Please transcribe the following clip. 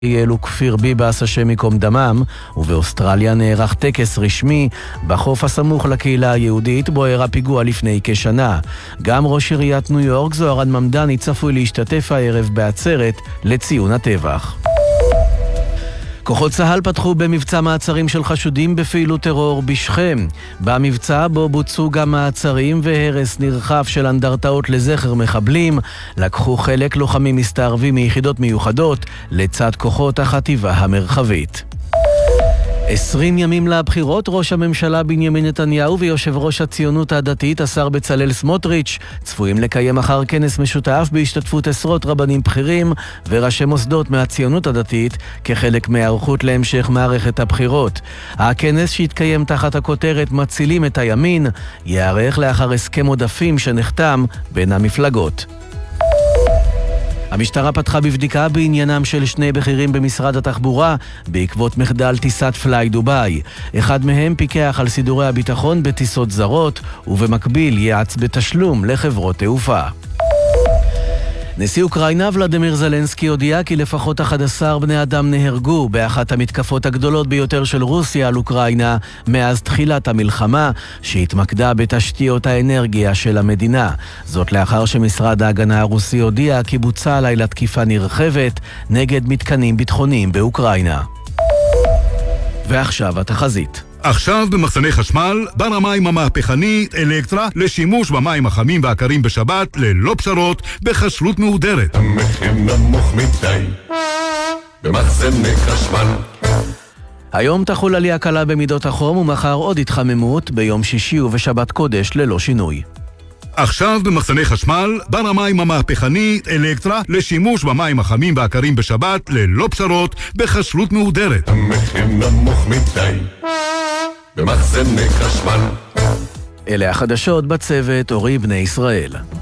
אלו כפיר ביבס השם מקום דמם, ובאוסטרליה נערך טקס רשמי בחוף הסמוך לקהילה היהודית בו אירע פיגוע לפני כשנה. גם ראש עיריית ניו יורק זוהרן ממדני צפוי להשתתף הערב בעצרת לציון הטבח. כוחות צה"ל פתחו במבצע מעצרים של חשודים בפעילות טרור בשכם. במבצע בו בוצעו גם מעצרים והרס נרחב של אנדרטאות לזכר מחבלים. לקחו חלק לוחמים מסתערבים מיחידות מיוחדות לצד כוחות החטיבה המרחבית. 20 ימים לבחירות, ראש הממשלה בנימין נתניהו ויושב ראש הציונות הדתית השר בצלאל סמוטריץ' צפויים לקיים מחר כנס משותף בהשתתפות עשרות רבנים בכירים וראשי מוסדות מהציונות הדתית כחלק מהיערכות להמשך מערכת הבחירות. הכנס שהתקיים תחת הכותרת מצילים את הימין יערך לאחר הסכם עודפים שנחתם בין המפלגות. המשטרה פתחה בבדיקה בעניינם של שני בכירים במשרד התחבורה בעקבות מחדל טיסת פליי דוביי. אחד מהם פיקח על סידורי הביטחון בטיסות זרות ובמקביל יעץ בתשלום לחברות תעופה. נשיא אוקראינה ולדימיר זלנסקי הודיע כי לפחות 11 בני אדם נהרגו באחת המתקפות הגדולות ביותר של רוסיה על אוקראינה מאז תחילת המלחמה, שהתמקדה בתשתיות האנרגיה של המדינה. זאת לאחר שמשרד ההגנה הרוסי הודיע כי בוצעה לילה תקיפה נרחבת נגד מתקנים ביטחוניים באוקראינה. ועכשיו התחזית. עכשיו במחסני חשמל, בר המים המהפכנית אלקטרה לשימוש במים החמים והקרים בשבת ללא פשרות בחשלות מהודרת. המחיר נמוך מדי במחסני חשמל. היום תחול עלייה קלה במידות החום ומחר עוד התחממות, ביום שישי ובשבת קודש ללא שינוי. עכשיו במחסני חשמל, בר המים המהפכנית אלקטרה לשימוש במים החמים והקרים בשבת ללא פשרות בחשלות מהודרת. המחיר נמוך מדי במחסני חשמל. אלה החדשות בצוות אורי בני ישראל.